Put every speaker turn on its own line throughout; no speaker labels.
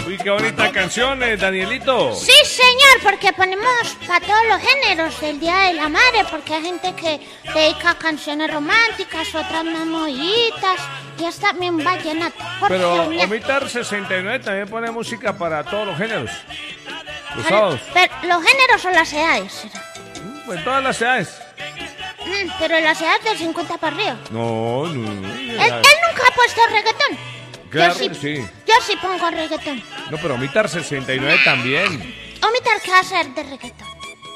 Uy, qué bonita canción, Danielito.
Sí, señor, porque ponemos para todos los géneros del Día de la Madre, porque hay gente que dedica canciones románticas, otras más moviditas, y hasta también vallenato.
Pero Omitar 69 también pone música para todos los géneros. Los
Pero,
sábados.
¿los géneros o las edades? ¿Será?
Pues todas las edades.
Pero las edades del 50 para arriba.
No.
Él nunca ha puesto reggaetón.
Claro
yo sí,
que sí.
Yo sí pongo reggaetón.
No, pero Omitar 69 también.
Omitar, ¿qué va a hacer de reggaetón?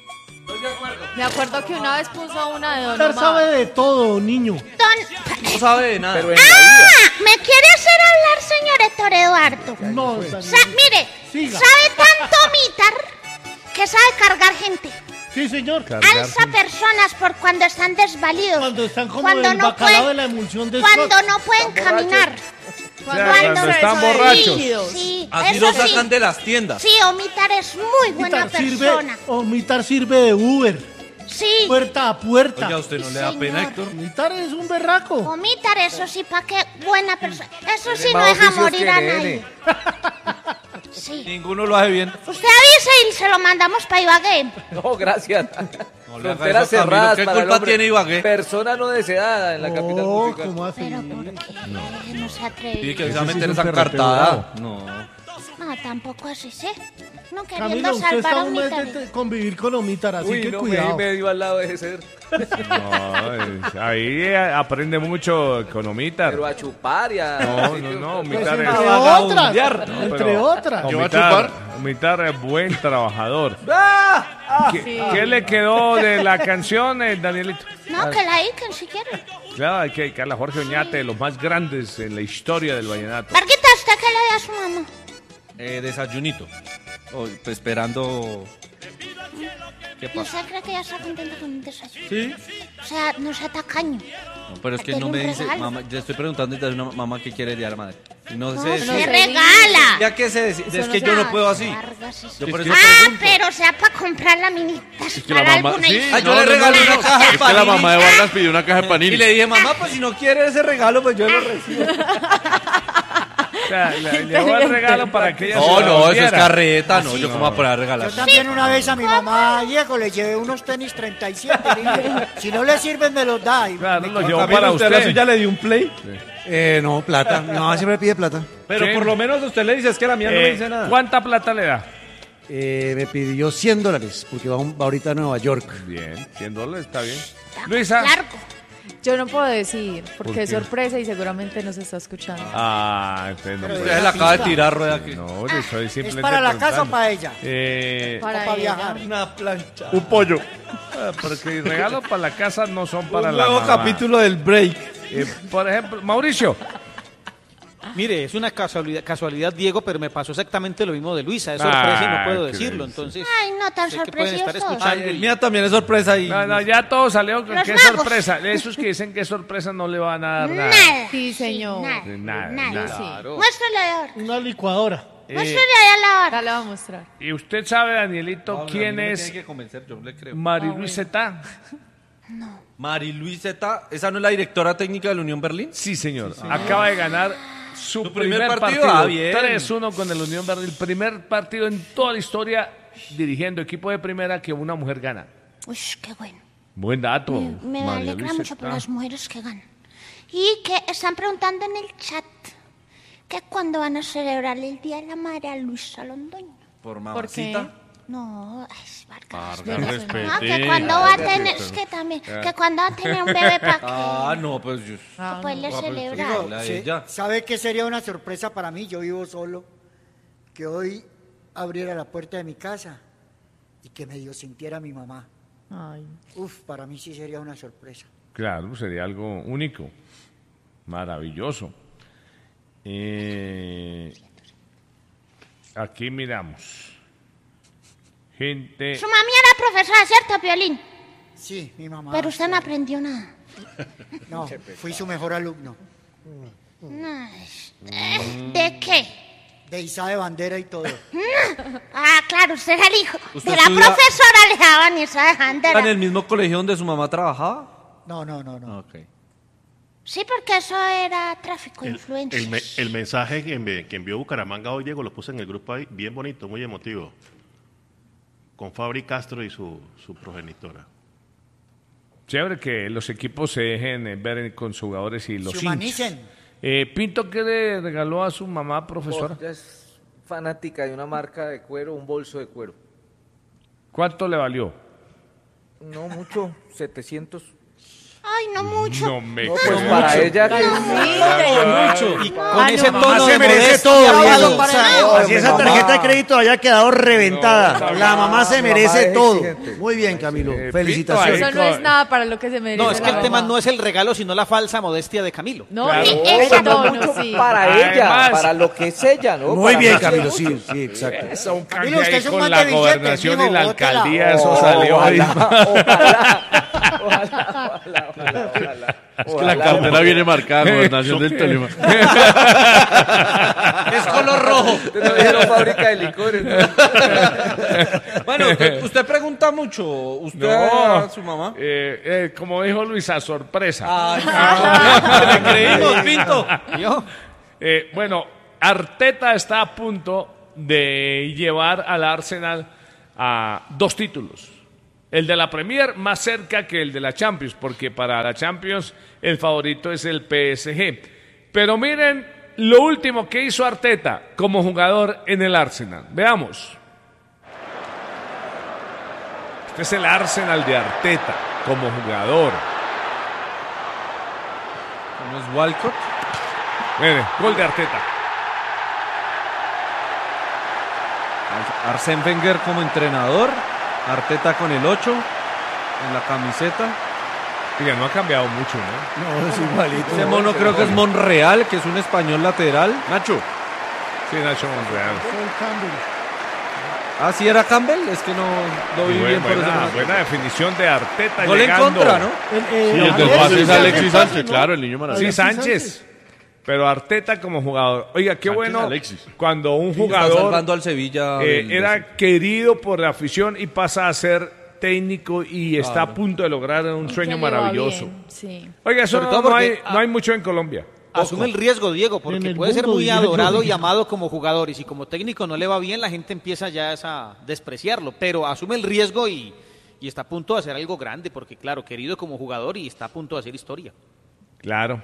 Me acuerdo que una vez puso una de Don
Usted
Omar.
sabe de todo, niño.
No sabe de nada.
Pero
¿Me quiere hacer hablar, señor Héctor Eduardo?
No,
Mire,
Siga.
sabe tanto Omitar que sabe cargar gente.
Sí, señor.
Alza personas por cuando están desvalidos.
Cuando están como
Cuando
el
no
bacalao
pueden-
de la emulsión de
Cuando
Scott.
no pueden caminar.
Cuando están borrachos.
Sí,
Así
eso
lo
sí.
sacan de las tiendas.
Sí, Omitar es muy buena persona.
Omitar sirve de Uber,
Sí,
puerta a puerta.
Oiga, ¿a usted no le da pena,
señor.
Héctor?
Omitar es un berraco.
Omitar, eso sí, ¿para qué? Buena persona. Eso sí,
Tiene
no
más
deja
oficios
morir
que
a
nene.
nadie. Sí.
Ninguno lo hace bien.
Usted avise y se lo mandamos para Ibagué.
No, gracias.
No le haga
Fronteras
eso a Camilo.
cerradas
¿Qué
para el
culpa
hombre.
tiene Ibagué?
Persona no deseada en la capital
Oh,
musical.
¿cómo así?
Pero ¿por qué? No se atreve.
Sí, que se
Ese
va a
sí
meter
es un
esa
perreteo
cartada. No.
No, tampoco así, ¿sí? No queriendo
Camilo, usted
salvar
está
a
un mes
Omitar.
de convivir con Omitar, así
Uy,
que
no,
cuidado.
medio al lado de ser.
No, ahí aprende mucho con Omitar.
Pero a chupar y a...
No, Omitar
Pues
es...
entre
vagabundear.
otras,
No,
entre
pero-
otras.
¿Yo voy a chupar?
Omitar es buen trabajador.
¡Ah!
¿Qué le quedó de la canción, Danielito?
No, que la dediquen si quieren.
Claro, hay que dedicarle a Jorge Oñate, de los más grandes en la historia del vallenato.
Marquita, ¿usted qué le da a su mamá?
Desayunito. Oh, pues, esperando. ¿Qué
¿Y
pasa?
usted cree que ella está contenta con el desayuno?
Sí.
O sea, no sea tacaño.
No, pero es que
Dele
no me
un
dice,
regalo.
mamá, le estoy preguntando a una mamá qué quiere el día de la madre. Y no
No,
sé
se
si.
regala.
Ya que se decide, es
no
que
se
yo no
hace.
puedo así.
Largas y-
Yo por eso
Ah,
pregunto.
pero sea para comprar laminitas
que
para
la mamá-
alguna
sí.
hija.
Ah, yo le regalo una caja de
Es que la
panini.
mamá de Vargas pidió una caja de panini.
Y le dije, mamá, pues si no quiere ese regalo, pues yo lo recibo.
O sea, le llevó el regalo para que ella
No,
se lo
no, eso es
diera.
carreta, no, yo cómo voy a poner a regalar.
Yo también una vez a mi mamá, Diego, le llevé unos tenis 37. le dije, si no le sirven, me los da. Y
Claro,
me
lo
contó.
llevó para usted.
le dio un play?
No, plata. Mi mamá siempre pide plata.
Pero
Sí.
por lo menos usted le dice, es que la mía no me dice nada.
¿Cuánta plata le da?
Me pidió $100 porque va ahorita a Nueva York.
Bien, $100 está bien. Luisa.
Largo.
Yo no puedo decir, porque
¿Por
es
qué?
sorpresa y seguramente nos está escuchando.
Ah, entonces no
Pero
puede.
Usted le acaba de tirar rueda aquí.
No, le estoy
¿Es
simplemente
para la casa o
preguntando.
para ella?
Para
para
ella.
viajar.
Una plancha.
Un pollo. Porque regalos para la casa no son para
Un
la
nuevo
mamá.
capítulo del break.
Por ejemplo, Mauricio.
Mire, es una casualidad, Diego, pero me pasó exactamente lo mismo de Luisa. Es
Ah,
sorpresa y no puedo
qué
decirlo.
delicia.
Entonces,
Ay, no tan
sé que pueden estar
sorpresivos.
escuchando.
El mía también es sorpresa y.
No, ya todo salió con
Los
qué
magos.
sorpresa. Esos que dicen que es sorpresa no le van a dar nada.
Nada.
Sí, señor.
Nada.
Nada.
Sí.
Muéstrale ahora.
Una licuadora.
Muéstrale allá a la hora.
Ya le voy a mostrar.
¿Y usted sabe, Danielito, quién es
Tiene que convencer, yo le creo.
Mari Luiseta?
Mari Luiseta, ¿esa no es la directora técnica de la Unión Berlín?
Sí, señor. Acaba de ganar su
Su
primer
primer
partido.
partido. Ah, bien.
3-1 con el Unión Berlín. El primer partido en toda la historia dirigiendo equipo de primera que una mujer gana.
Uy, qué bueno.
Buen dato.
Me
María
alegra
Luisa.
mucho por las mujeres que ganan. Y que están preguntando en el chat que cuándo van a celebrar el Día de la Madre a Luisa Londoño.
Por
¿Por qué?
mamacita.
No, ay, Vargas.
Vargas, respete.
No, que cuando va a tener, es que también, que cuando va a tener un bebé para que
Ah, no, pues yo.
pues le celebrar.
Digo,
La de
sí,
ella.
¿sabe qué sería una sorpresa para mí? Yo vivo solo. Que hoy abriera la puerta de mi casa y que medio sintiera a mi mamá.
Ay.
Uf, para mí sí sería una sorpresa.
Claro, sería algo único. Maravilloso. Aquí miramos. Gente.
Su mami era profesora, ¿cierto, Piolín?
Sí, mi mamá.
Pero usted no aprendió nada.
No, fui su mejor alumno.
¿De qué?
De Isa de bandera y todo.
Ah, claro, usted era el hijo
¿Usted
de la
estudia-
profesora, le daban esa de
¿Está
bandera.
en el mismo colegio donde su mamá trabajaba?
No, no, no, no.
Ok.
Sí, porque eso era tráfico de influencias.
El mensaje que envió Bucaramanga hoy, Diego, lo puse en el grupo ahí, bien bonito, muy emotivo, con Fabri Castro y su progenitora.
Chévere que los equipos se dejen ver con sus jugadores y los
Se humanicen.
Pinto, ¿qué le regaló a su mamá, profesora?
Ella es fanática de una marca de cuero, un bolso de cuero.
¿Cuánto le valió?
No mucho, 700.
Ay, no mucho.
No me
No, pues para ella que
mucho. Y con ese
Mamá
tono
se
de
merece
modestia,
todo,
Diego.
Diego. Así esa tarjeta de crédito haya quedado reventada. La mamá se merece
es
todo.
exigente.
Muy bien, Camilo.
Pinto,
Felicitaciones.
Eso no es nada para lo que se merece.
No, es que el
la
tema
mamá.
no es el regalo, sino la falsa modestia de Camilo.
No,
Claro.
ni
no,
ese
no
tono,
mucho
sí.
para
Además-
ella, para lo que es ella, ¿no?
Muy
Para
bien,
mí
Camilo,
sí.
sí, exacto.
Eso, un canje
Camilo, usted
ahí
es un
con
man
la
de billetes,
gobernación
mijo,
y la
bótela.
alcaldía, eso salió ahí.
Ojalá.
Es que la cartera viene marcada, Gobernación del Tolima.
Es color rojo.
No dijeron fábrica de licores, ¿no?
Bueno, usted pregunta mucho, ¿usted
No.
a su mamá?
Como dijo Luisa, sorpresa.
Le creímos, Pinto.
¿Yo?
Bueno, Arteta está a punto de llevar al Arsenal a 2 títulos. El de la Premier más cerca que el de la Champions, porque para la Champions el favorito es el PSG. Pero miren lo último que hizo Arteta como jugador en el Arsenal. Veamos. Este es el Arsenal de Arteta como jugador.
¿No es Walcott?
Miren, gol de Arteta.
Arsène Wenger como entrenador, Arteta con el 8 en la camiseta.
Diga, no ha cambiado mucho, ¿no?
No, es igualito.
Ese mono creo que es Monreal, que es un español lateral. Nacho.
Sí, Nacho Monreal.
Ah, ¿sí era Campbell? Es que no lo vi bien por ese momento.
Buena definición de Arteta.
Gol en
llegando.
contra, ¿no?
Sí, el del pase es Alexis Sánchez, claro, el niño
Sí,
maravilloso.
Sánchez. Pero Arteta como jugador. Oiga, qué
Sánchez
bueno
Alexis.
cuando un
Está
jugador
salvando al Sevilla.
era querido por la afición y pasa a ser técnico y está a punto de lograr un
Que
sueño
le va
maravilloso.
bien, sí.
Oiga, eso
Sobre
no,
todo
no
porque-
hay mucho en Colombia.
Asume el riesgo, Diego,
En
porque
el
puede ser
mundo,
muy
diría yo.
adorado y amado como jugador, y si como técnico no le va bien, la gente empieza ya a despreciarlo, pero asume el riesgo y está a punto de hacer algo grande, porque claro, querido como jugador y está a punto de hacer historia.
Claro.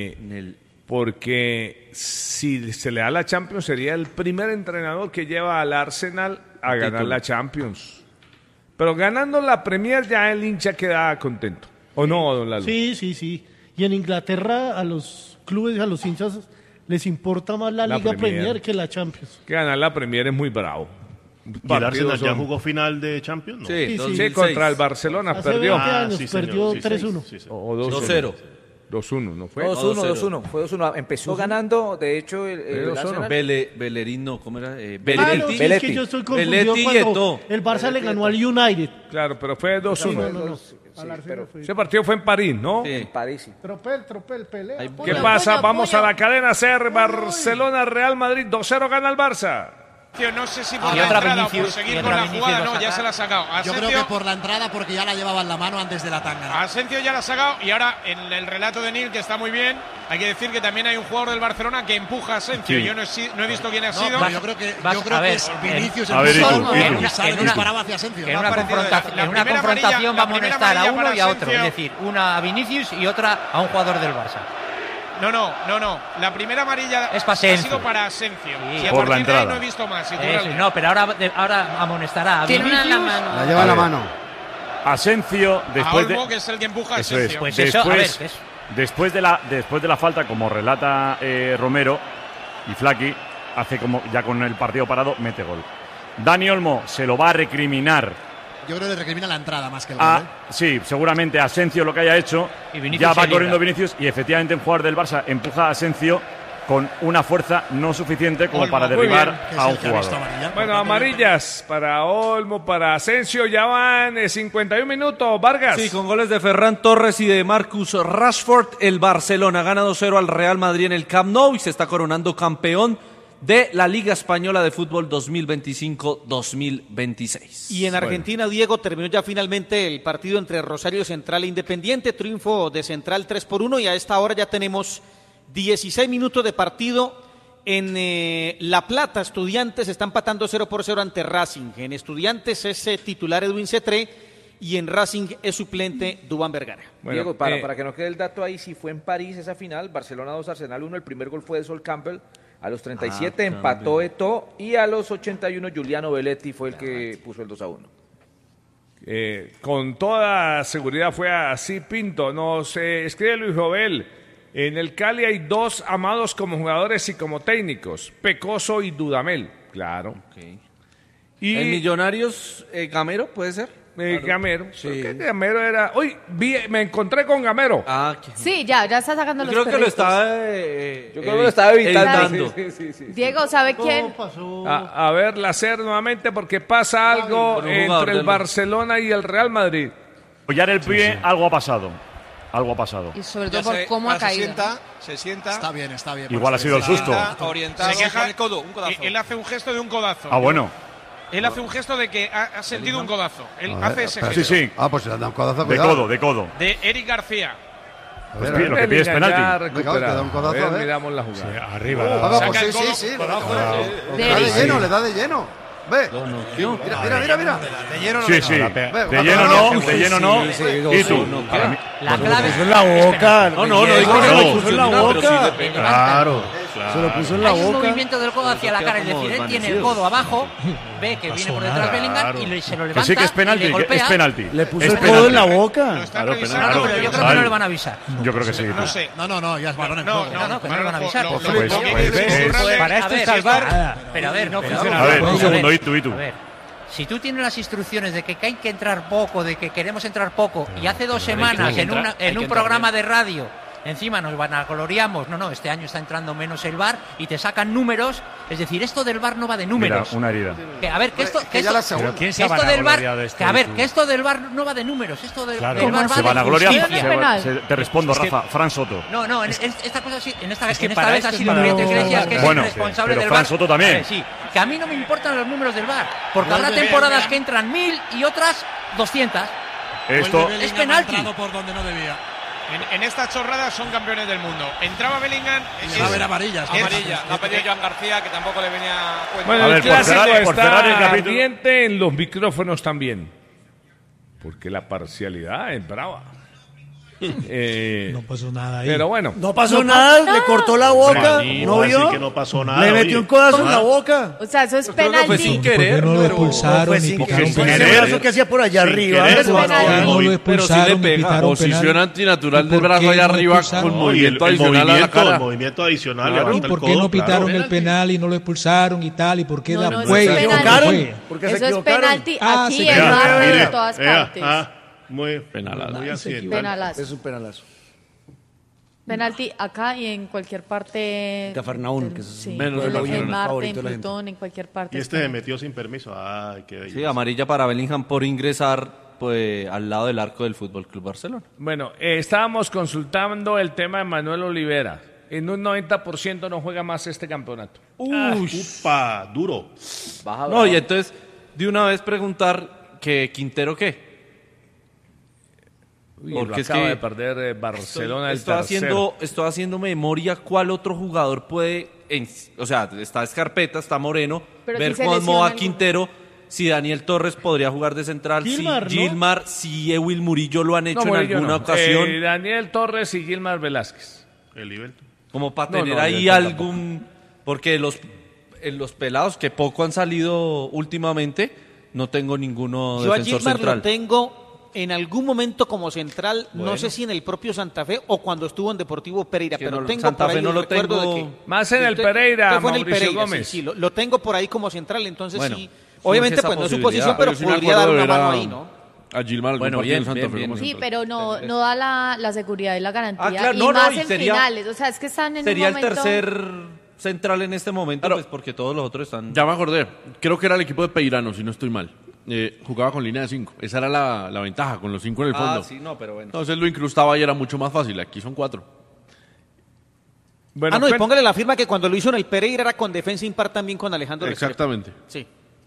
Porque si se le da la Champions sería el primer entrenador que lleva al Arsenal a ganar la Champions. Pero ganando la Premier ya el hincha queda contento. ¿O no, don Lalo?
Sí, sí, sí. Y en Inglaterra a los clubes, a los hinchas, les importa más la Liga Premier que la Champions.
Que ganar la Premier es muy bravo.
¿Y el
Partidos
Arsenal ya
son-
jugó final de Champions? No.
Sí,
Sí, sí.
2006.
Sí, contra el Barcelona
Hace
perdió.
20 años
sí, señor,
perdió
sí,
3-1.
sí, sí.
O
2-0.
2-1, ¿no fue?
2-1,
2-0.
fue 2-1. Empezó ganando, de hecho, el
2-1.
Arsenal.
Bellerín, no, ¿cómo era?
Ah, no,
Belletti.
sí, es
Belletti.
que yo estoy confundido
Belletti y
cuando
Eto'o.
el Barça le ganó al United.
Claro, pero fue 2-1.
No, no, no.
Sí,
Al Arsenal
pero
fue.
Ese partido fue en París, ¿no?
Sí.
París, sí.
Tropel, pelea.
Ahí-
¿Qué
Apoya,
pasa? Vamos a la cadena SER, Barcelona, Real Madrid, 2-0 gana el Barça.
No sé si por
Y
la
otra
entrada o por
Vinicius,
seguir
y
con
otra
la
Vinicius
jugada,
va a
no, ya
sacar.
se la ha sacado.
Yo creo que por la entrada, porque ya la llevaba en la mano antes de la tanga.
Asensio ya la ha sacado y ahora en el relato de Neil, que está muy bien, hay que decir que también hay un jugador del Barcelona que empuja a Asensio.
Sí.
Yo no he visto quién ha
No,
sido.
pero yo creo que, a ver, es Vinicius
a ver,
el
Itu,
que
Itu,
no disparaba hacia Asensio.
Que en
Me
una,
ha parecido
confrontación,
la
en una
primera
confrontación
amarilla-
va a
la primera
amonestar a
amarilla
uno
para
y a otro.
Asensio.
Es decir, una a Vinicius y otra a un jugador del Barça.
No. La primera amarilla
Es para
ha
Asensio.
sido para Asensio.
Sí.
Y a
Por la
partir de ahí
entrada.
no he visto más.
Eso, no, pero ahora amonestará a
Tiene una
Vinicius.
en la mano.
La lleva en la mano.
Asensio,
A
después de...
Olmo, que es el que empuja a
Eso es.
Asensio.
Pues eso, a ver,
Después,
eso.
después de la falta, como relata Romero y Flaky, hace como ya con el partido parado, mete gol. Dani Olmo se lo va a recriminar.
Yo creo que le recrimina la entrada más que el gol.
Sí, seguramente Asensio lo que haya hecho.
Y Vinicius
Ya va
se libra.
corriendo Vinicius y efectivamente un jugador del Barça empuja a Asensio con una fuerza no suficiente como
Olmo,
para
muy
derribar
Que es
a un
el que ha visto
jugador.
amarilla.
Bueno, amarillas para Olmo, para Asensio, ya van 51 minutos. Vargas.
Sí, con goles de Ferran Torres y de Marcus Rashford, el Barcelona gana 2-0 al Real Madrid en el Camp Nou y se está coronando campeón de la Liga Española de Fútbol 2025-2026.
Y en Argentina, Diego, terminó ya finalmente el partido entre Rosario Central e Independiente, triunfo de Central 3-1 y a esta hora ya tenemos 16 minutos de partido. En La Plata, Estudiantes está empatando 0-0 ante Racing. En Estudiantes es titular Edwin Cetré y en Racing es suplente Duván Vergara.
Bueno, Diego, para que no quede el dato ahí, si fue en París esa final, Barcelona 2, Arsenal 1, el primer gol fue de Sol Campbell, a los 37 empató Eto'o y a los 81 Giuliano Belletti fue el que puso el 2-1.
Con toda seguridad fue así, Pinto. Nos escribe Luis Robel. En el Cali hay 2 amados como jugadores y como técnicos, Pecoso y Dudamel. Claro.
Okay.
Y
¿En Millonarios Gamero puede ser?
Gamero.
Sí.
Gamero era... Uy, me encontré con Gamero.
Sí, ya está sacando los
creo que
perritos.
lo estaba...
Yo creo que lo estaba evitando.
Sí. Diego, ¿sabe quién?
A ver, Lacer nuevamente, porque pasa algo entre el Barcelona y el Real Madrid.
Hollar el pie, algo ha pasado.
Y sobre todo por cómo ha caído.
Se sienta. Está bien.
Igual ha sido el susto.
Orientado. Se queja el codo, un codazo. Él hace un gesto de un codazo.
Bueno.
Él hace un gesto de que ha sentido un codazo. Él hace ese gesto.
Sí.
Pues si le da un codazo,
de codo.
De Eric García.
Lo que pide es penalti.
Miramos la jugada.
Sí, arriba.
Saca el codo.
Le da de lleno. Ve. Mira.
De lleno no. Sí. De lleno no. ¿Y tú?
La clave es en la boca.
No, digo que lo puso
en la boca.
Claro.
Se lo puso en la boca.
Hay un movimiento del codo hacia la cara, es decir, él tiene el codo abajo, ve que viene por detrás Bellingham y se lo levanta.
Que sí que es penalti,
Le puso el codo en la boca.
Claro, pero yo creo que no le van a avisar.
Yo creo que sí.
No sé.
No, ya es balón en
juego. No, que no le van a avisar.
Para
esto es salvar. Pero a ver, no funciona.
A ver, un segundo, y tú.
A ver. Si tú tienes las instrucciones de que hay que entrar poco, de que queremos entrar poco, y hace 2 semanas en un programa de radio encima nos vanagloriamos, este año está entrando menos el VAR y te sacan números, es decir, esto del VAR no va de números.
Mira, una herida.
Que esto del VAR no va de números, esto del VAR va de justicia.
Te respondo, Rafa, Fran Soto.
No, esta cosa sí, esta vez ha sido que te creías que es el responsable del VAR.
Fran Soto también.
Sí, que a mí no me importan los números del VAR, porque habrá temporadas que entran 1000 y otras 200.
Esto
es penalti.
Por donde no debía.
En estas chorradas son campeones del mundo. Entraba Bellingham.
Va a haber amarillas.
La ha pedido Joan García, que tampoco le venía cuenta.
Bueno, el clásico está ardiente en los micrófonos también. Porque la parcialidad es brava.
No pasó nada ahí.
Pero bueno.
No pasó nada, le cortó la boca. ¿No vio?
Que no pasó nada.
Le metió un codazo en la boca.
O sea, eso es penalti.
Fue sin querer.
No lo expulsaron ni pitaron penal.
Ese brazo que hacía por allá arriba.
No lo expulsaron ni pitaron
posición antinatural del brazo allá arriba con movimiento adicional a la cara.
El movimiento adicional.
¿Y por qué no pitaron el penal y no lo expulsaron y tal? ¿Y por qué
No,
fue?
eso es penalti.
Porque se
Eso es
equivocaron.
penalti aquí en Barrio de todas partes.
Muy penalazo.
Penalazo.
Es un penalazo.
Penalti acá y en cualquier parte.
Cafarnaún, que es menos
en Marte, en Plutón, en cualquier parte.
Y se metió sin permiso. Ay, qué belleza.
Sí, amarilla para Bellingham por ingresar al lado del arco del Fútbol Club Barcelona.
Bueno, estábamos consultando el tema de Manuel Olivera. En un 90% no juega más este campeonato.
Upa, duro.
No, y entonces, de una vez preguntar que Quintero qué.
Porque acaba de perder Barcelona
estoy haciendo memoria cuál otro jugador puede, o sea, está Escarpeta, está Moreno, ver cómo va Quintero, si Daniel Torres podría jugar de central, Gilmar, si Ewil Murillo lo han hecho en alguna ocasión.
Daniel Torres y Gilmar Velázquez.
Como para tener ahí algún, porque en los pelados que poco han salido últimamente, no tengo ninguno
yo
defensor
a Gilmar
central.
Lo tengo en algún momento como central, no sé si en el propio Santa Fe o cuando estuvo en Deportivo Pereira, pero tengo
Santa
por ahí
Fe no
el
lo
recuerdo
tengo.
de que
más en el Pereira,
fue en el
Mauricio
Pereira,
Gómez.
sí, lo tengo por ahí como central, entonces
bueno,
sí, obviamente pues no es su posición, pero podría dar una mano ahí, ¿no?
A Gilmar
bueno, bien, Santa Fe
bien. Sí, pero no da la seguridad y la garantía.
Claro,
y más en finales. O sea, es que están en
sería
un momento...
el tercer central en este momento, pues porque todos los otros están...
Ya me acordé. Creo que era el equipo de Peirano, si no estoy mal. Jugaba con línea de 5. Esa era la ventaja, con los 5 en el fondo.
Sí, no, pero bueno.
Entonces lo incrustaba y era mucho más fácil. Aquí son 4.
Bueno,
y póngale la firma que cuando lo hizo en el Pereira era con defensa impar también con Alejandro Restrepo.
Exactamente.
Sí.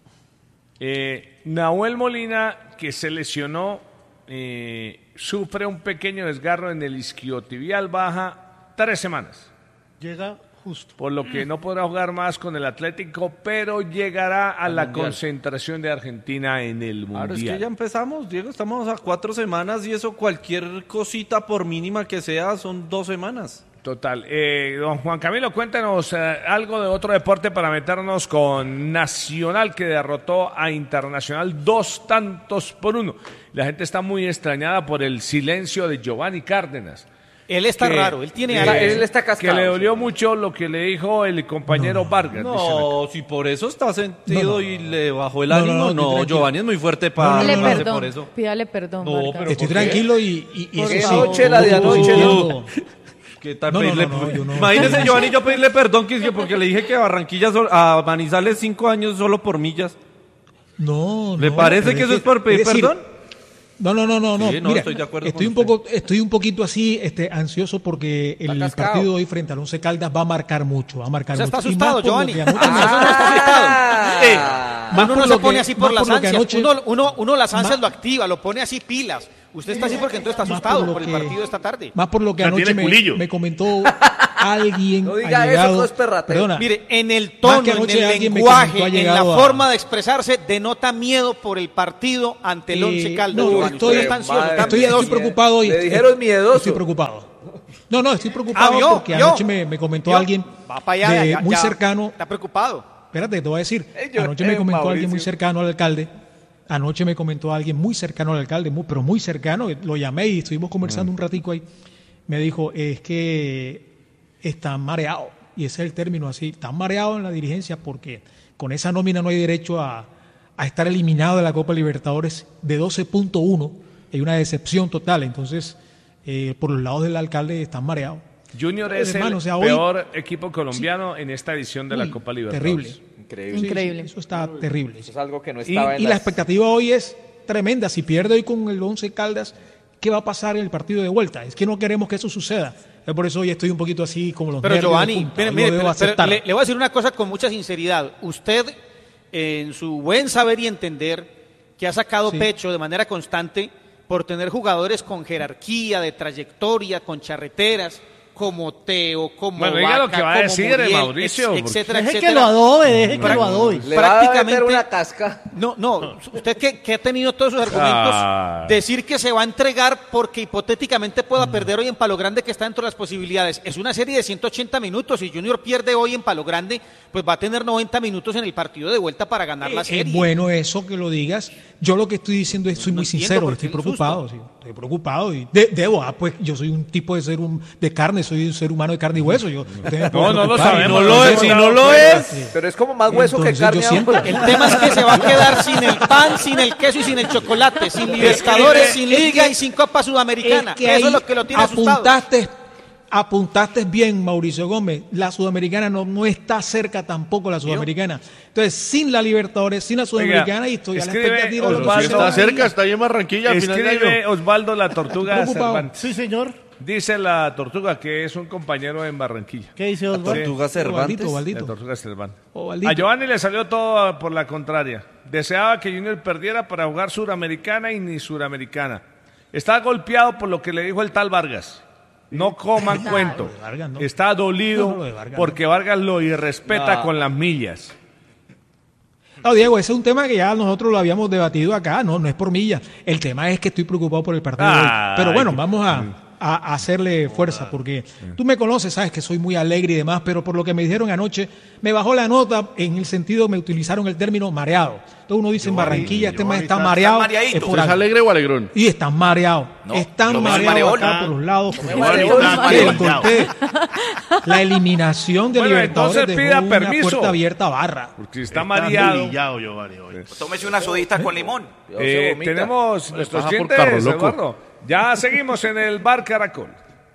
Nahuel Molina, que se lesionó, sufre un pequeño desgarro en el isquiotibial, baja 3 semanas.
Llega justo.
Por lo que no podrá jugar más con el Atlético, pero llegará a la concentración de Argentina en el Mundial.
Claro, es que ya empezamos, Diego, estamos a 4 semanas y eso cualquier cosita por mínima que sea son 2 semanas.
Total. Don Juan Camilo, cuéntenos algo de otro deporte para meternos con Nacional, que derrotó a Internacional 2-1. La gente está muy extrañada por el silencio de Giovanni Cárdenas.
Él está raro, él está cascado.
Que le dolió mucho lo que le dijo el compañero Vargas.
No, si por eso está sentido y le bajó el ánimo, no, Giovanni es muy fuerte para
perdón,
por eso.
Pídale perdón,
No,
Vargas.
Estoy tranquilo y
anoche, la de anoche,
¿Qué tal pedirle? Imagínese, Giovanni, yo pedirle perdón porque le dije que a Barranquilla, a Manizales 5 años solo por millas.
No,
¿Le parece que eso es por pedir perdón?
No.
Sí,
Mira,
estoy de acuerdo
estoy un poquito así, ansioso porque el partido de hoy frente al Once Caldas va a marcar mucho,
Está asustado, Giovanni. Uno no se pone así por las ansias. Uno las ansias lo activa, lo pone así pilas. Usted está así porque entonces está asustado por el partido de esta tarde.
Más por lo que anoche me comentó alguien.
No diga eso,
perdona.
Mire, en el tono, en el lenguaje, en la forma de expresarse, denota miedo por el partido ante el Once Caldas.
Estoy preocupado.
Le dijeron miedoso.
Estoy preocupado. No, estoy preocupado porque anoche me comentó alguien muy cercano.
Está preocupado.
Espérate, te voy a decir. Anoche me comentó alguien muy cercano al alcalde. Anoche me comentó alguien muy cercano al alcalde, pero muy cercano. Lo llamé y estuvimos conversando un ratico ahí. Me dijo, es que están mareados. Y ese es el término así. Están mareados en la dirigencia porque con esa nómina no hay derecho a estar eliminado de la Copa Libertadores de 12.1. Hay una decepción total. Entonces, por los lados del alcalde están mareados.
Junior es el peor equipo colombiano en esta edición de la Copa Libertadores.
Increíble.
Sí, eso está terrible.
Eso es algo que no estaba
y la expectativa hoy es tremenda. Si pierde hoy con el Once Caldas, ¿qué va a pasar en el partido de vuelta? Es que no queremos que eso suceda. Por eso hoy estoy un poquito así como los nervios.
Pero Giovanni, le voy a decir una cosa con mucha sinceridad. Usted, en su buen saber y entender, que ha sacado pecho de manera constante por tener jugadores con jerarquía, de trayectoria, con charreteras, como Teo, como
Bueno, diga lo que va a decir Muriel, Mauricio.
Etcétera.
Deje que lo adobe.
Le prácticamente va a una casca.
No. Usted que ha tenido todos esos argumentos, decir que se va a entregar porque hipotéticamente pueda perder hoy en Palo Grande, que está dentro de las posibilidades. Es una serie de 180 minutos. Si Junior pierde hoy en Palo Grande, pues va a tener 90 minutos en el partido de vuelta para ganar la serie.
Es bueno eso que lo digas. Yo lo que estoy diciendo es, soy muy sincero, estoy preocupado. Sí, estoy preocupado y pues yo soy un tipo de carne, soy un ser humano de carne y hueso.
No lo sabemos.
No lo es.
Pero es como más hueso que carne.
El tema es que se va a quedar sin el pan, sin el queso y sin el chocolate, sin Libertadores, sin Liga y sin Copa Sudamericana. Eso es lo que lo tiene asustado.
Apuntaste bien, Mauricio Gómez. La Sudamericana no está cerca tampoco, la Sudamericana. Entonces, sin la Libertadores, sin la Sudamericana, y estoy a la expectativa.
Si está cerca, está ahí en Barranquilla.
Escribe Osvaldo La Tortuga Cervantes.
Sí, señor.
Dice La Tortuga que es un compañero en Barranquilla.
¿Qué dice Osvaldo?
Tortuga Cervantes.
La Tortuga Cervantes. A Giovanni le salió todo por la contraria. Deseaba que Junior perdiera para jugar Suramericana y ni Suramericana. Está golpeado por lo que le dijo el tal Vargas. No coman cuento. Está dolido porque Vargas lo irrespeta con las millas.
No, Diego, ese es un tema que ya nosotros lo habíamos debatido acá. No es por millas. El tema es que estoy preocupado por el partido de hoy. Pero bueno, vamos a hacerle fuerza, porque tú me conoces, sabes que soy muy alegre y demás, pero por lo que me dijeron anoche, me bajó la nota en el sentido, me utilizaron el término mareado. Entonces uno dice en Barranquilla, este man está mareado.
¿Es alegre o alegrón?
Y están mareados. Están mareados acá por los lados. La eliminación de Libertadores dejó una puerta abierta a Barra.
Porque está mareado.
Tómese una sodita con limón.
Tenemos nuestros clientes, Eduardo. Ya seguimos en el Bar Caracol.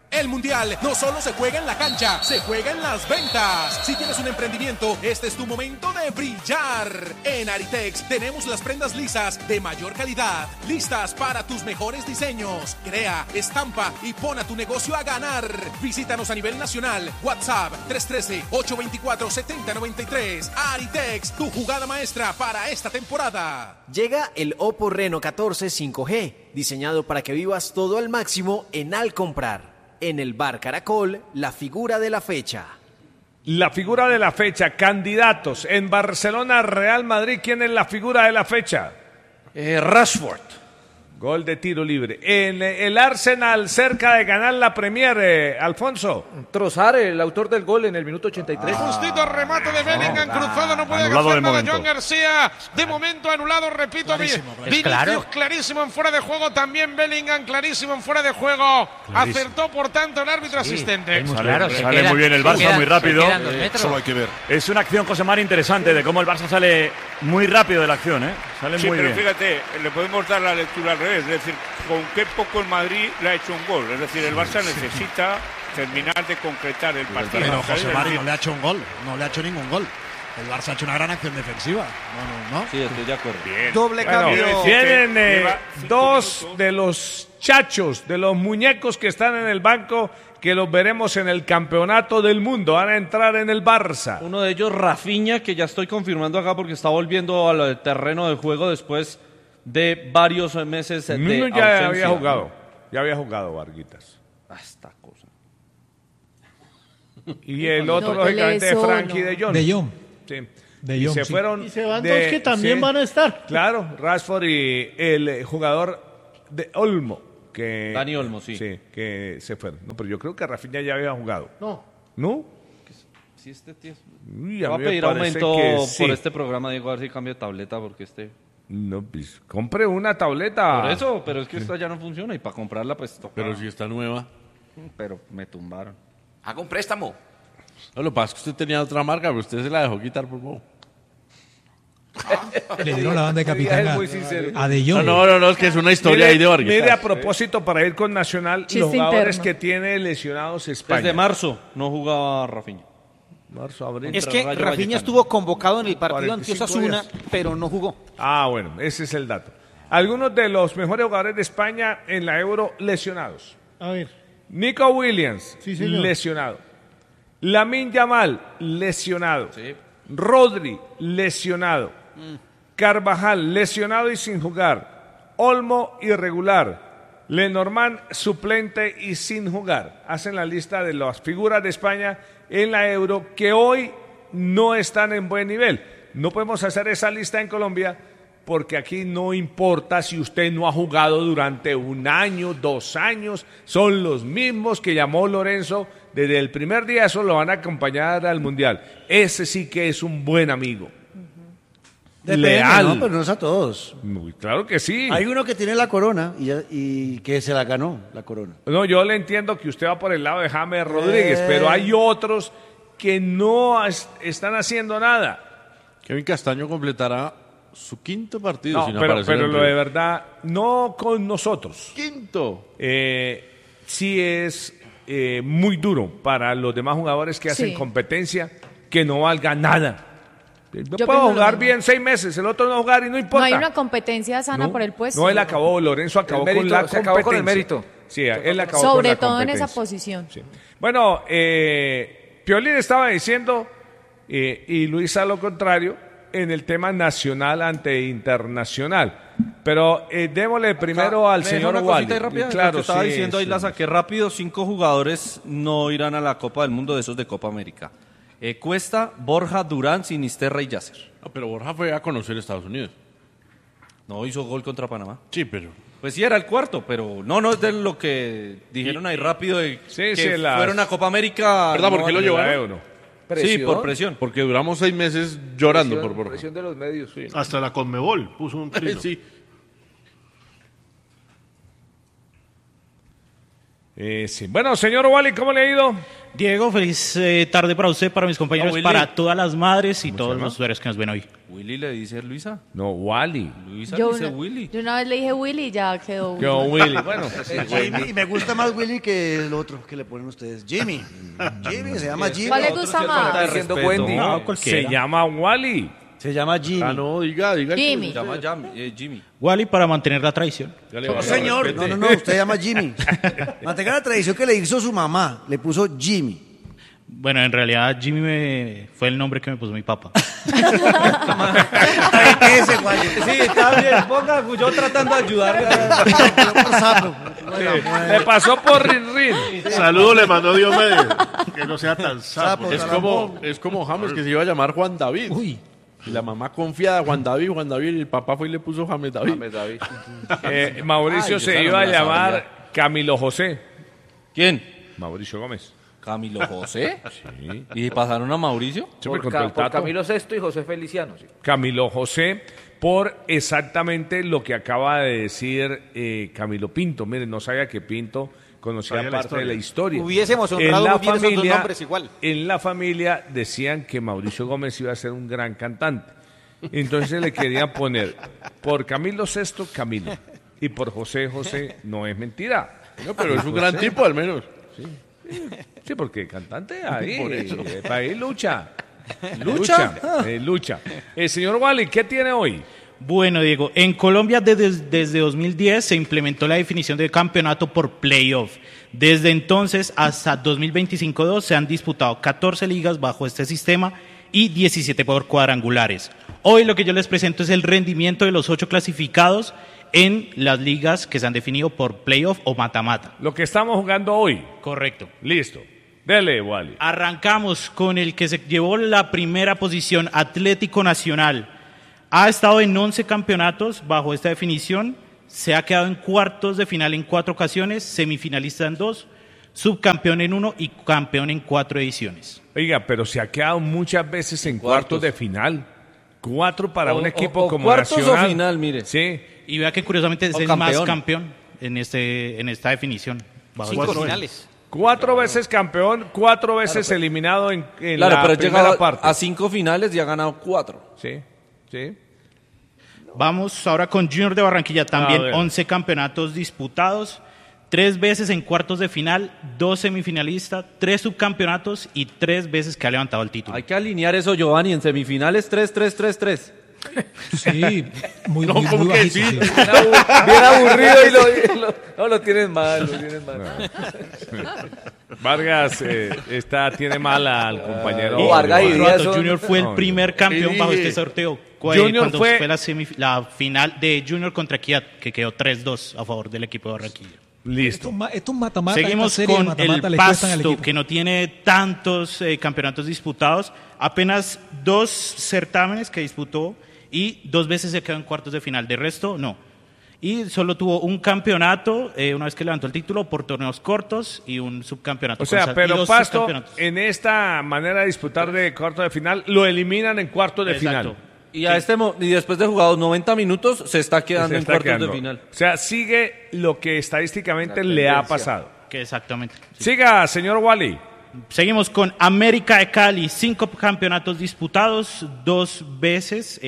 El Mundial no solo se juega en la cancha, se juega en las ventas. Si tienes un emprendimiento, este es tu momento de brillar. En Aritex tenemos las prendas lisas de mayor calidad, listas para tus mejores diseños. Crea, estampa y pon a tu negocio a ganar. Visítanos a nivel nacional. WhatsApp 313-824-7093. Aritex, tu jugada maestra para esta temporada.
Llega el Oppo Reno 14 5G, diseñado para que vivas todo al máximo en al comprar. En el Bar Caracol, la figura de la fecha.
La figura de la fecha, candidatos. En Barcelona, Real Madrid, ¿quién es la figura de la fecha?
Rashford.
Gol de tiro libre. En el Arsenal, cerca de ganar la Premier, Alfonso.
Trossard, el autor del gol en el minuto 83.
Justito remate de Bellingham, cruzado, no puede hacer nada Joan García. De momento anulado, repito. Vinicius clarísimo en fuera de juego, también Bellingham clarísimo en fuera de juego. Clarísimo. Acertó, por tanto, el árbitro asistente.
Sale muy bien el Barça, muy rápido.
Solo hay que ver.
Es una acción, José Mari, interesante de cómo el Barça sale muy rápido de la acción, ¿eh? Sale muy bien.
Fíjate, le podemos dar la lectura al revés. Es decir, con qué poco el Madrid le ha hecho un gol. Es decir, el Barça necesita terminar de concretar el partido.
Pero José Mari no le ha hecho un gol, no le ha hecho ningún gol. El Barça ha hecho una gran acción defensiva. No.
Sí, estoy de acuerdo.
Bien. Doble cambio.
Tienen dos de los chachos, de los muñecos que están en el banco, que los veremos en el campeonato del mundo. Van a entrar en el Barça.
Uno de ellos, Rafinha, que ya estoy confirmando acá porque está volviendo al terreno de juego después de varios meses de ausencia.
Ya había jugado Varguitas.
Esta cosa.
Y el otro, lógicamente, de Frankie de Jong.
De Jong.
Sí.
De Jong,
y se fueron.
Y se van dos que también van a estar.
Claro, Rashford y el jugador de Olmo.
Dani Olmo, sí.
Sí, que se fueron. No, pero yo creo que Rafinha ya había jugado.
No.
¿No?
Sí, este tío.
Va
a pedir aumento por este programa, Diego, a ver si cambio de tableta, porque
No, pues, compre una tableta.
Por eso, pero es que esta ya no funciona y para comprarla pues toca.
Pero si está nueva.
Pero me tumbaron.
Haga un préstamo.
No, lo que pasa es que usted tenía otra marca, pero usted se la dejó quitar por poco.
Le dieron la banda de capitán a De Jong.
No, es que es una historia ahí de Vargas.
Mire, a propósito, para ir con Nacional, los jugadores que tiene lesionados España.
Desde marzo no jugaba Rafinha.
Marzo, abril.
Es que Rafinha estuvo convocado en el partido ante Osasuna, pero no jugó.
Bueno, ese es el dato. Algunos de los mejores jugadores de España en la Euro lesionados.
A ver.
Nico Williams,
sí,
lesionado. Lamine Yamal, lesionado.
Sí.
Rodri, lesionado. Carvajal, lesionado y sin jugar. Olmo, irregular. Lenormand, suplente y sin jugar. Hacen la lista de las figuras de España en la Euro que hoy no están en buen nivel. No podemos hacer esa lista en Colombia porque aquí no importa si usted no ha jugado durante 1 año, 2 años, son los mismos que llamó Lorenzo desde el primer día, eso lo van a acompañar al Mundial. Ese sí que es un buen amigo.
Depende,
leal.
¿no? Pero no es a todos.
Claro que sí.
Hay uno que tiene la corona y que se la ganó, la corona.
No, yo le entiendo que usted va por el lado de James Rodríguez, pero hay otros que no están haciendo nada.
Kevin Castaño completará su 5º partido.
No, pero lo de verdad, no con nosotros.
5º.
Sí es muy duro para los demás jugadores que hacen competencia que no valga nada. Yo puedo jugar bien 6 meses, el otro no jugar y no importa.
No hay una competencia sana por el puesto.
No, él acabó, Lorenzo acabó con la competencia.
Acabó con el mérito.
Sí, él acabó
sobre
con la
todo en
competencia.
esa posición.
Sí. Bueno, Piolín estaba diciendo, y Luis a lo contrario, en el tema nacional ante internacional. Pero démosle primero al señor Wally.
Claro, estaba diciendo ahí, la saqué rápido. 5 jugadores no irán a la Copa del Mundo de esos de Copa América. Cuesta, Borja, Durán, Sinisterra y Yasser.
No, pero Borja fue a conocer Estados Unidos.
No, hizo gol contra Panamá.
Sí, pero...
Pues sí, era el 4º, pero no es de lo que dijeron ahí rápido de que fueron a Copa América.
¿Verdad? ¿Por qué lo llevaron?
Sí, por presión.
Porque duramos 6 meses llorando por Borja.
Presión de los medios. Sí.
Hasta la Conmebol puso un trino.
Sí.
Sí. Bueno, señor Wally, ¿cómo le ha ido?
Diego, feliz tarde para usted, para mis compañeros, para todas las madres y todos los usuarios que nos ven hoy.
¿Willy le dice Luisa?
No, Wally.
Luisa
Yo
dice
una-
Willy.
Yo una vez le dije Willy y ya quedó Willy.
Quedó Willy. Bueno,
Jimmy, y me gusta más Willy que el otro que le ponen ustedes. Jimmy. Jimmy, se llama Jimmy.
¿Cuál le gusta más?
Se llama Wally.
Se llama Jimmy.
Ah, no, diga.
Jimmy.
Se llama Jimmy.
Wally para mantener la tradición.
No, señor. No, usted llama Jimmy. Mantenga la tradición que le hizo su mamá. Le puso Jimmy.
Bueno, en realidad Jimmy fue el nombre que me puso mi papá.
Sí, está bien. Ponga, yo tratando de ayudarle.
Le pasó por Rin.
Saludo le mandó Diomedes. Que no sea tan sapo.
Es como James, que se iba a llamar Juan David.
Uy.
Y la mamá confiada, Juan David, y el papá fue y le puso James David.
Mauricio se iba a llamar Camilo José.
¿Quién?
Mauricio Gómez.
¿Camilo José?
Sí.
¿Y pasaron a Mauricio?
Por Camilo VI y José Feliciano. Sí.
Camilo José, por exactamente lo que acaba de decir Camilo Pinto. Miren, no sabía que Pinto conocía parte de la historia.
Hubiésemos honrado muy bien esos dos nombres igual.
En la familia decían que Mauricio Gómez iba a ser un gran cantante. Entonces le querían poner por Camilo VI, Camilo. Y por José, no es mentira.
No, pero es un gran tipo al menos.
Sí, porque cantante ahí lucha. Lucha. Señor Wally, ¿qué tiene hoy?
Bueno, Diego, en Colombia desde 2010 se implementó la definición de campeonato por playoff. Desde entonces hasta 2025-2 se han disputado 14 ligas bajo este sistema y 17 por cuadrangulares. Hoy lo que yo les presento es el rendimiento de los 8 clasificados en las ligas que se han definido por playoff o mata-mata.
Lo que estamos jugando hoy.
Correcto.
Listo. Dele, Wally.
Arrancamos con el que se llevó la primera posición, Atlético Nacional. Ha estado en 11 campeonatos bajo esta definición, se ha quedado en cuartos de final en 4 ocasiones, semifinalista en 2, subcampeón en 1 y campeón en 4 ediciones.
Oiga, pero se ha quedado muchas veces en cuartos de final. 4 para un equipo como
cuartos
Nacional.
O final, mire.
Sí.
Y vea que curiosamente es el más campeón en esta definición.
5 finales.
4 veces campeón, 4 veces eliminado en la
pero
primera parte.
A 5 finales y ha ganado 4.
Sí.
Vamos ahora con Junior de Barranquilla, también 11 campeonatos disputados, 3 veces en cuartos de final, 2 semifinalistas, 3 subcampeonatos y 3 veces que ha levantado el título.
Hay que alinear eso, Giovanni, en semifinales 3-3-3-3.
Sí, muy bajito.
Sí. Bien aburrido y lo tienes mal,
Vargas tiene mal al compañero.
Vargas y
Junior fue el primer campeón bajo este sorteo. Cuando fue la final de Junior contra Equidad, que quedó 3-2 a favor del equipo de Barranquilla.
Listo. Estos mata-mata.
Seguimos con el Pasto, que no tiene tantos campeonatos disputados, apenas 2 certámenes que disputó y 2 veces se quedó en cuartos de final. De resto, no. Y solo tuvo un campeonato, una vez que levantó el título, por torneos cortos y un subcampeonato.
O sea, pero Pasto, en esta manera de disputar de cuartos de final, lo eliminan en cuartos de final.
Y y después de jugados 90 minutos, se está quedando en cuartos de final.
O sea, sigue lo que estadísticamente le ha pasado.
Que exactamente.
Sí. Siga, señor Wally.
Seguimos con América de Cali, 5 campeonatos disputados, 2 veces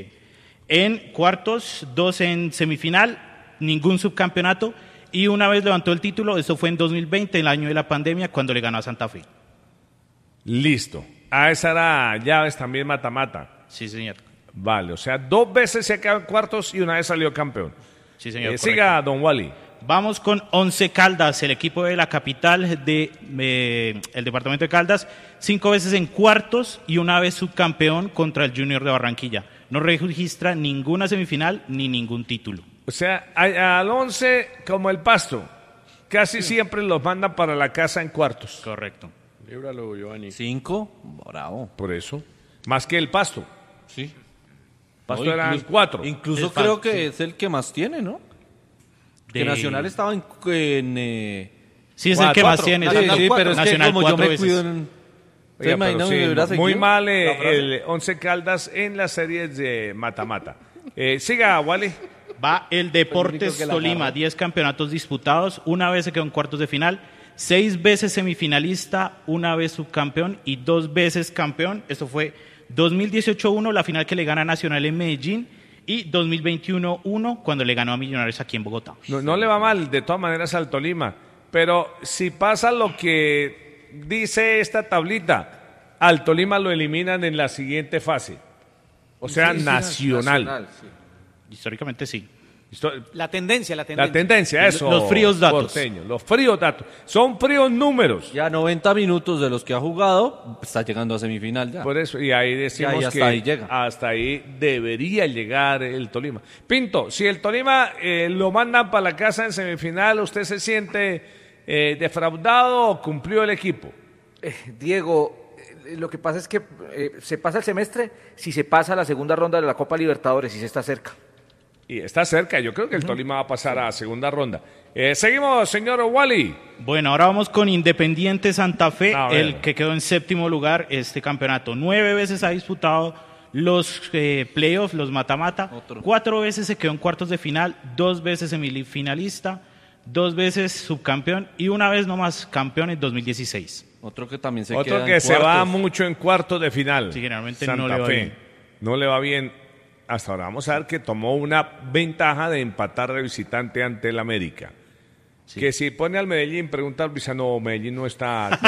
en cuartos, 2 en semifinal, ningún subcampeonato y una vez levantó el título. Eso fue en 2020, el año de la pandemia, cuando le ganó a Santa Fe.
Listo. Esa era llaves también mata-mata.
Sí, señor.
Vale, o sea, 2 veces se ha quedado en cuartos y una vez salió campeón.
Sí, señor.
Siga, don Wally.
Vamos con Once Caldas, el equipo de la capital del departamento de Caldas, 5 veces en cuartos y una vez subcampeón contra el Junior de Barranquilla. No registra ninguna semifinal ni ningún título.
O sea, al 11, como el Pasto, casi siempre los mandan para la casa en cuartos.
Correcto.
Líbralo, Giovanni.
5, bravo.
Por eso. Más que el Pasto.
Sí.
Pasto eran 4.
Incluso creo que es el que más tiene, ¿no? Que Nacional estaba en
sí, es el que más tiene.
Sí, pero es
Nacional
que como yo me
veces.
cuido
muy mal el Once Caldas en las series de mata-mata. Siga, Wally.
Va el Deportes Tolima, 10 campeonatos disputados, una vez se quedó en cuartos de final, 6 veces semifinalista, 1 vez subcampeón y 2 veces campeón. Esto fue 2018-1, la final que le gana Nacional en Medellín, y 2021-1, cuando le ganó a Millonarios aquí en Bogotá.
No le va mal, de todas maneras, al Tolima. Pero si pasa lo que dice esta tablita, al Tolima lo eliminan en la siguiente fase. O sea, sí, nacional.
Sí. Históricamente sí.
La tendencia.
La tendencia, eso.
Los fríos datos.
Porteño, los fríos datos. Son fríos números.
Ya 90 minutos de los que ha jugado, está llegando a semifinal ya.
Por eso, y ahí decimos
ya
que
ahí llega.
Hasta ahí debería llegar el Tolima. Pinto, si el Tolima lo mandan para la casa en semifinal, ¿usted se siente defraudado o cumplió el equipo?
Diego, lo que pasa es que se pasa el semestre si se pasa a la segunda ronda de la Copa Libertadores y se está cerca.
Y está cerca, yo creo que el Tolima va a pasar a segunda ronda. Seguimos, señor Wally.
Bueno, ahora vamos con Independiente Santa Fe, el que quedó en 7º lugar este campeonato. 9 veces ha disputado los playoffs, los mata-mata. 4 veces se quedó en cuartos de final, 2 veces semifinalista, 2 veces subcampeón y 1 vez nomás campeón en 2016.
Otro que también se
va mucho en cuartos de final.
Sí, generalmente
Santa
no le va
Fe.
bien.
No le va bien. Hasta ahora vamos a ver que tomó una ventaja de empatar de visitante ante el América. Sí. Que si pone al Medellín, pregunta al Luisa, no, Medellín no está.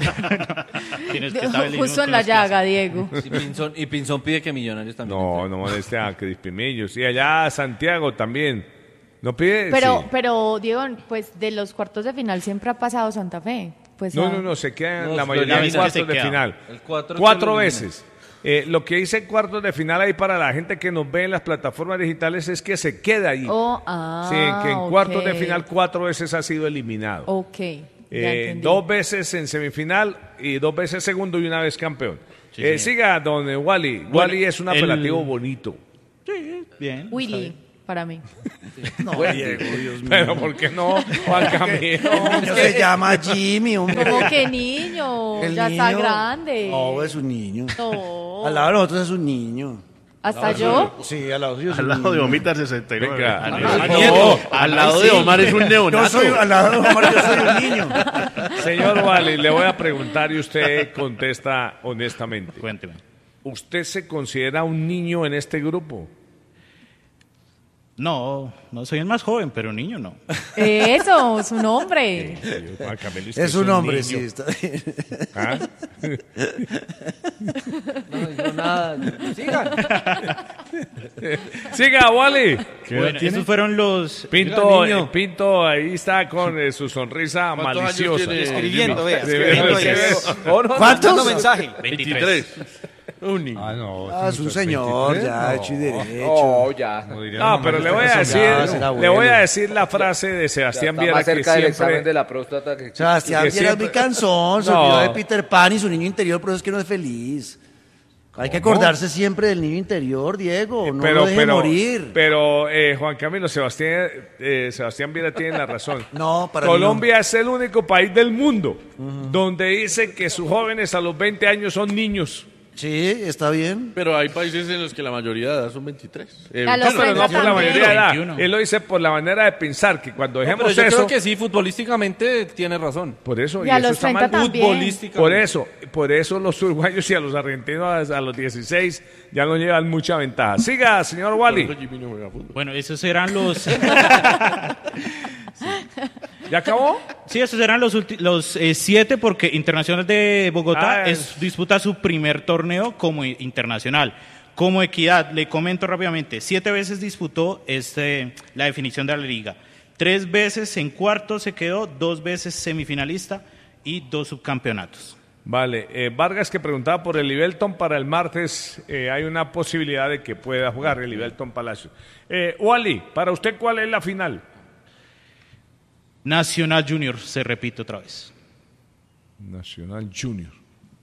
Justo en la llaga, Diego.
Y Pinzón pide que Millonarios también.
No moleste a Crispimillos. Y allá Santiago también. ¿No pide?
Pero, Diego, pues de los cuartos de final siempre ha pasado Santa Fe. Pues,
no, se quedan la mayoría en cuartos de final. 4 veces. Lo que hice en cuartos de final ahí para la gente que nos ve en las plataformas digitales es que se queda ahí. Que en cuartos de final 4 veces ha sido eliminado. 2 veces en semifinal y 2 veces segundo y 1 vez campeón. Sí, siga, don Wally. Wally es un apelativo bonito.
Sí, bien.
Willy, para mí.
No, Diego, Dios mío. Pero ¿por qué no, Juan Camilo?
Se llama Jimmy, hombre.
¿Cómo que niño? Ya está grande.
No, es un niño.
No.
Al lado de nosotros es un niño.
¿Hasta yo?
Sí, al lado de
Al lado de Omar 69.
Al lado de Omar es un neonato.
Al lado de Omar yo soy un niño.
Señor Wally, le voy a preguntar y usted contesta honestamente.
Cuénteme.
¿Usted se considera un niño en este grupo?
No soy el más joven, pero niño no.
Eso, es un hombre.
Es un hombre, sí, está bien.
¿Ah?
No, yo nada. Sigan.
Siga, Wally.
Bueno, esos fueron los...
Pinto ahí está con su sonrisa maliciosa.
Escribiendo, vea.
¿Cuántos?
Mensaje.
23.
Un niño.
Es un señor, ya, hecho y derecho.
No, ya.
No, pero le voy a decir la frase de Sebastián Viera
más cerca
que
del
siempre...
examen de la próstata.
Sebastián Viera es muy cansón, se olvidó de Peter Pan y su niño interior, por eso es que no es feliz. Hay que acordarse siempre del niño interior, Diego, no lo deje morir.
Pero, Juan Camilo, Sebastián Viera tiene la razón.
Para
Colombia es el único país del mundo donde dice que sus jóvenes a los 20 años son niños.
Sí, está bien.
Pero hay países en los que la mayoría de edad son 23.
Pero no por la mayoría de edad. Él lo dice por la manera de pensar, que cuando dejemos
yo
eso...
creo que sí, futbolísticamente tiene razón.
Por eso,
y a los
eso
30
está mal.
también.
Por eso los uruguayos y a los argentinos a los 16 ya no llevan mucha ventaja. Siga, señor Wally.
Bueno, esos eran los...
¿Ya acabó?
Sí, esos eran los 7 porque Internacional de Bogotá disputa su primer torneo como internacional. Como Equidad, le comento rápidamente, 7 veces disputó la definición de la liga. 3 veces en cuartos se quedó, 2 veces semifinalista y 2 subcampeonatos.
Vale, Vargas que preguntaba por el Livelton para el martes, hay una posibilidad de que pueda jugar el Livelton Palacio. Wally, para usted, ¿cuál es la final?
Nacional Junior, se repite otra vez.
Nacional Junior.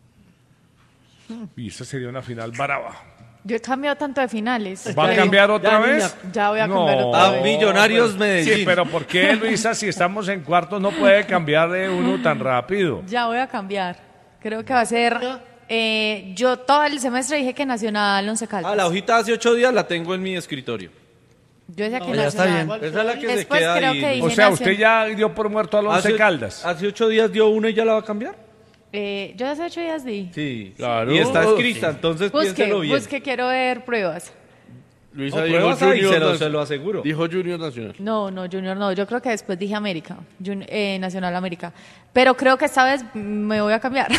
Y esa sería una final brava.
Yo he cambiado tanto de finales.
¿Va a cambiar otra vez?
Ya voy a cambiar otra vez.
Millonarios Medellín.
Sí, pero ¿por qué, Luisa, si estamos en cuartos no puede cambiar de uno tan rápido?
Ya voy a cambiar. Creo que va a ser... yo todo el semestre dije que Nacional Once Caldas.
La hojita hace 8 días la tengo en mi escritorio.
Yo decía que
ya está bien.
Esa es la que
Después
se queda
creo
ahí.
que dije
O sea, usted ya dio por muerto al Once Caldas.
Hace 8 días dio una y ya la va a cambiar.
Yo hace 8 días di.
Sí,
Claro.
Y está escrita, entonces piénselo bien.
Busque, quiero ver pruebas.
Luisa
No,
dijo
pruebas ahí,
Junior,
se lo aseguro.
Dijo Junior Nacional.
No, Junior no. Yo creo que después dije América, Nacional América. Pero creo que esta vez me voy a cambiar.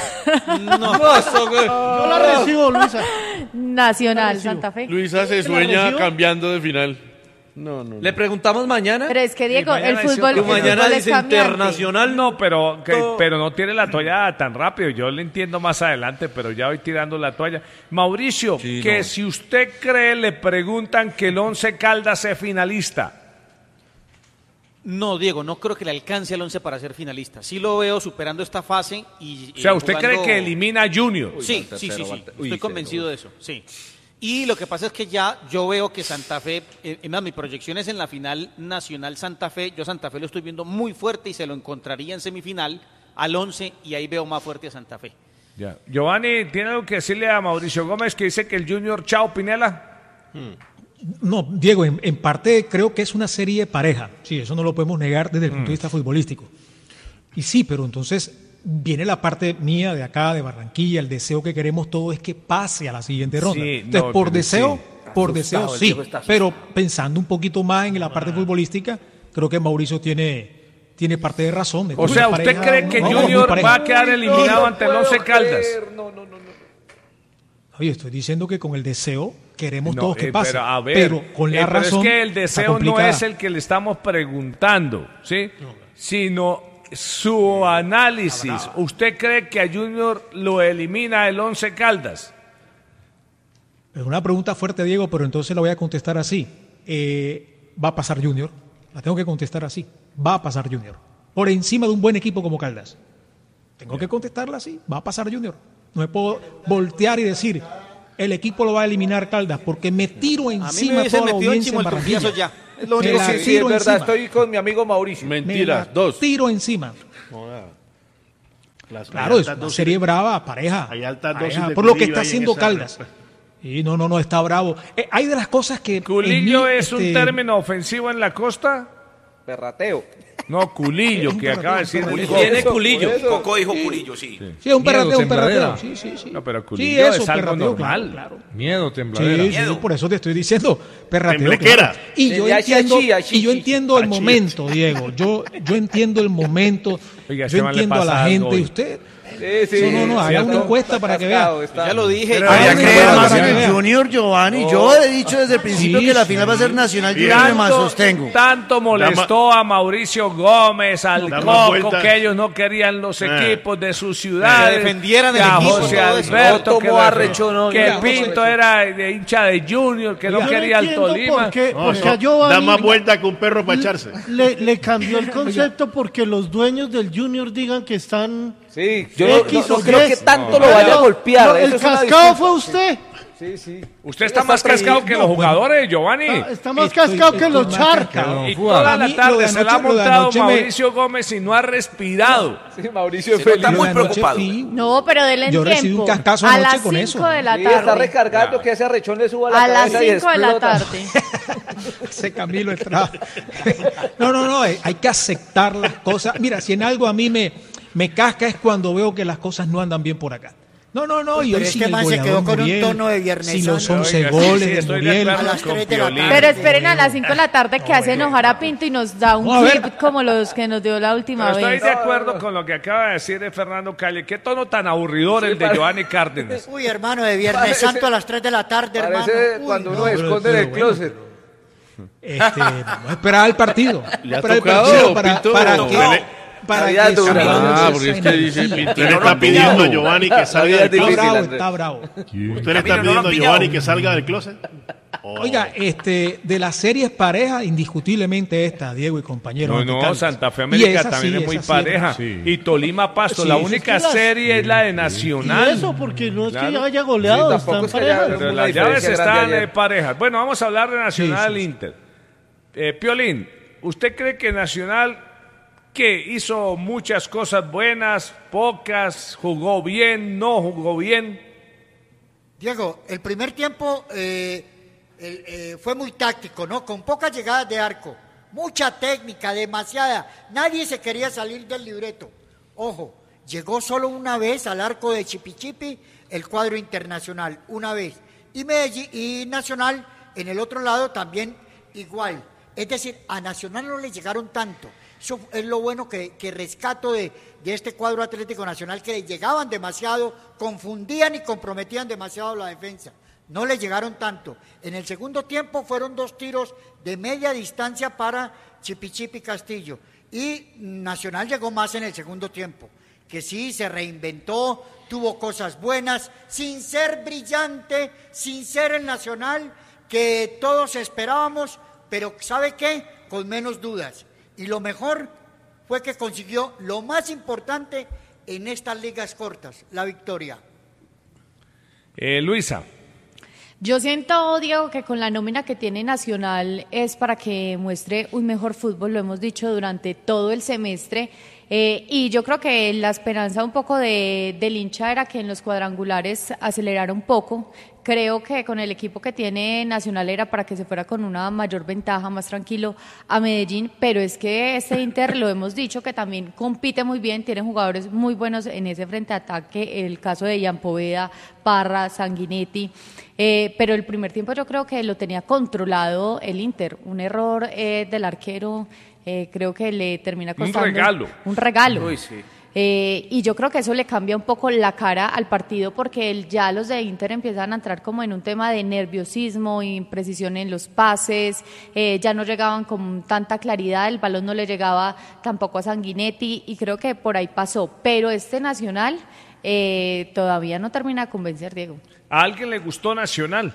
Yo la recibo, Luisa.
Nacional, Santa Fe.
Luisa se sueña cambiando de final. No.
Le preguntamos mañana.
Pero es que, Diego, el fútbol,
mañana
es
dice
cambiante.
internacional.
No, pero no tiene la toalla tan rápido. Yo le entiendo más adelante, pero ya voy tirando la toalla. Mauricio, si usted cree, le preguntan que el Once Caldas es finalista.
No, Diego, no creo que le alcance al Once para ser finalista. Sí lo veo superando esta fase y
O sea, ¿usted
jugando...
cree que elimina a Junior?
Sí. Estoy convencido de eso, sí. Y lo que pasa es que ya yo veo que Santa Fe, mi proyección es en la final nacional Santa Fe. Yo Santa Fe lo estoy viendo muy fuerte y se lo encontraría en semifinal al 11 y ahí veo más fuerte a Santa Fe.
Ya. Giovanni, ¿tiene algo que decirle a Mauricio Gómez que dice que el Junior, chao, Pinela?
No, Diego, en parte creo que es una serie pareja. Sí, eso no lo podemos negar desde el punto de vista futbolístico. Y sí, pero entonces viene la parte mía de acá, de Barranquilla, el deseo que queremos todos es que pase a la siguiente ronda.
Sí,
entonces,
no,
por deseo
Asustado,
sí, pero pensando un poquito más en la parte futbolística, creo que Mauricio tiene parte de razón.
O sea, ¿usted cree que Junior va a quedar eliminado ante el Once Caldas?
No.
Oye, estoy diciendo que con el deseo queremos todos que pase,
pero, a ver,
pero con la razón.
Pero es que el deseo no es el que le estamos preguntando, ¿sí? Sino su análisis. ¿Usted cree que a Junior lo elimina el Once Caldas?
Es una pregunta fuerte, Diego, pero entonces la voy a contestar así. Va a pasar Junior. La tengo que contestar así. Va a pasar Junior. Por encima de un buen equipo como Caldas. Tengo que contestarla así. Va a pasar Junior. No me puedo voltear y decir, el equipo lo va a eliminar Caldas, porque me tiro encima de toda la audiencia en Barranquilla.
Ya.
Es lo único que sí, es verdad. Estoy con mi amigo Mauricio.
Mentiras, dos.
Tiro encima. Claro, es una serie brava, pareja.
Hay altas
pareja,
dosis de
por lo que
Culillo
está
ahí en
haciendo
esa
Caldas. Y no, está bravo. Hay de las cosas que...
¿Culillo es un término ofensivo en la costa?
Perrateo.
No, culillo, que acaba de decir.
Tiene culillo.
Coco dijo culillo, sí.
Sí, un perrateo. Sí.
No, pero culillo
eso,
es algo
perrateo,
normal.
claro.
Miedo, tembladera.
Sí, por eso te estoy diciendo perrateo.
Temblequera.
Claro. Y yo entiendo el momento, Diego. Yo entiendo el momento.
Oiga,
yo entiendo a la gente y usted. No, haga una encuesta para que vea.
Ya lo dije.
Había que creer más en el Junior, Giovanni. Yo he dicho desde el principio que la final va a ser Nacional Junior, más sostengo.
Tanto molestó a Mauricio Gómez, al Coco, que ellos no querían los equipos de sus ciudades.
Que defendieran el
a
equipo.
José Alberto, que
no,
Pinto era de hincha de Junior, que no quería al Tolima.
Porque a Giovanni
da más vuelta que un perro para echarse.
Le cambió el concepto porque los dueños del Junior digan que están...
Sí, yo no creo que tanto lo vaya a golpear.
El cascado fue usted.
Sí.
Usted está más cascado que los jugadores, Giovanni.
Está más cascado que los charcas.
Y toda la tarde se la ha montado Mauricio Gómez y no ha respirado.
Sí, Mauricio es feliz.
Está muy preocupado.
No, pero denle
Yo recibí
tiempo.
un cascazo
a
anoche
las
con
5
eso.
de la
Sí,
tarde.
está recargando que ese arrechón le suba la
A las
cabeza y
5 de la
explota.
tarde.
Ese Camilo Estrada. No, hay que aceptar las cosas. Mira, si en algo a mí me casca es cuando veo que las cosas no andan bien por acá. No, y hoy
Pero
sin
este
el
man se
goleador
quedó con
Muriel,
un tono de Viernes
sin los
Santo.
11 goles de
estoy de
Muriel.
acuerdo
A las
con
3 de la
Piolín.
Pero esperen a las 5 de la tarde que hace enojar a Pinto y nos da un
No, a ver.
clip como los que nos dio la última
Pero estoy
vez.
de acuerdo con lo que acaba de decir de Fernando Calle. Qué tono tan aburridor el de Giovanni Cárdenas.
Uy, hermano, de Viernes Santo a las 3 de la tarde, hermano.
Parece
Uy,
cuando
no.
uno esconde en el closet.
Vamos a esperar al partido.
¿Le ha
Esperar el
tocado,
partido para
Pinto?
que
Navidad dura.
Ah, porque es que dice Pinto le está pidiendo a Giovanni que salga del closet.
Está bravo.
¿Usted le está pidiendo a Giovanni que salga del closet?
Oiga, de las series parejas, indiscutiblemente esta, Diego y compañeros.
No, Santa Fe América también es muy pareja. Y Tolima Pasto, la única serie es la de Nacional.
Y eso porque no es que haya goleado, están parejas.
Pero las llaves están parejas. Bueno, vamos a hablar de Nacional Inter. Piolín, ¿usted cree que Nacional que hizo muchas cosas buenas, pocas, jugó bien, no jugó bien?
Diego, el primer tiempo fue muy táctico, ¿no? Con pocas llegadas de arco, mucha técnica, demasiada. Nadie se quería salir del libreto. Ojo, llegó solo una vez al arco de Chipi el cuadro Internacional, una vez. Y Medellín y Nacional en el otro lado también igual. Es decir, a Nacional no le llegaron tanto. Eso es lo bueno que rescato de este cuadro Atlético Nacional, que le llegaban demasiado, confundían y comprometían demasiado la defensa. No le llegaron tanto. En el segundo tiempo fueron 2 tiros de media distancia para Chipi Castillo. Y Nacional llegó más en el segundo tiempo, que sí, se reinventó, tuvo cosas buenas, sin ser brillante, sin ser el Nacional que todos esperábamos, pero ¿sabe qué? Con menos dudas. Y lo mejor fue que consiguió lo más importante en estas ligas cortas, la victoria.
Luisa.
Yo siento, Diego, que con la nómina que tiene Nacional es para que muestre un mejor fútbol, lo hemos dicho durante todo el semestre, y yo creo que la esperanza un poco del hincha era que en los cuadrangulares acelerara un poco. Creo que con el equipo que tiene Nacional era para que se fuera con una mayor ventaja, más tranquilo a Medellín, pero es que este Inter, lo hemos dicho, que también compite muy bien, tiene jugadores muy buenos en ese frente de ataque, el caso de Ian Poveda, Parra, Sanguinetti, pero el primer tiempo yo creo que lo tenía controlado el Inter, un error del arquero, creo que le termina costando un regalo.
Uy, sí.
Y yo creo que eso le cambia un poco la cara al partido, porque ya los de Inter empiezan a entrar como en un tema de nerviosismo, imprecisión en los pases, ya no llegaban con tanta claridad, el balón no le llegaba tampoco a Sanguinetti, y creo que por ahí pasó, pero este Nacional todavía no termina de convencer, Diego.
¿A alguien le gustó Nacional?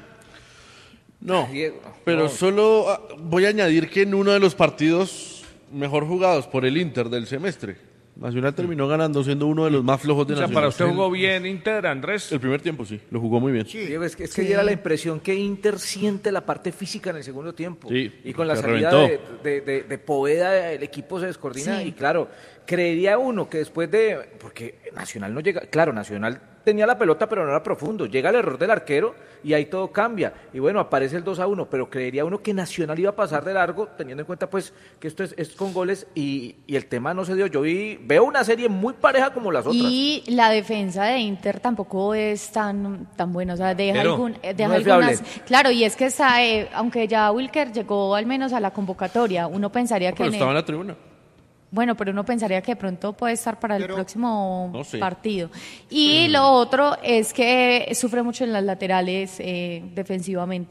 No, pero solo voy a añadir que en uno de los partidos mejor jugados por el Inter del semestre, Nacional terminó ganando, siendo uno de los más flojos de Nacional.
¿Para usted jugó bien Inter, Andrés?
El primer tiempo sí, lo jugó muy bien.
Sí, Diego, es que diera la impresión que Inter siente la parte física en el segundo tiempo.
Sí,
y con la salida de Poveda el equipo se descoordina. Sí. Y claro, creería uno que después porque Nacional no llega... Claro, Nacional tenía la pelota pero no era profundo. Llega el error del arquero y ahí todo cambia. Y bueno, aparece el 2-1, pero creería uno que Nacional iba a pasar de largo, teniendo en cuenta pues que esto es con goles y el tema no se dio. Yo veo una serie muy pareja como las otras.
Y la defensa de Inter tampoco es tan buena, o sea, deja
no
algunas... Claro, y es que aunque ya Wilker llegó al menos a la convocatoria, uno pensaría que...
Pero estaba en la tribuna.
Bueno, pero uno pensaría que de pronto puede estar para el próximo partido. Y lo otro es que sufre mucho en las laterales defensivamente.